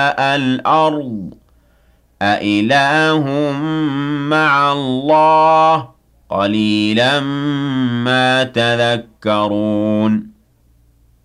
الْأَرْضِ أَإِلَٰهٌ مَّعَ اللَّهِ ۚ قَلِيلًا مَّا تَذَكَّرُونَ